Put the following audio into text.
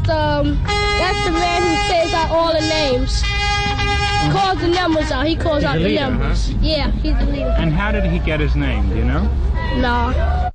that's the man who says out all the names. Calls the numbers out. He calls out the numbers. Huh? Yeah, he's the leader. And how did he get his name? Do you know? No.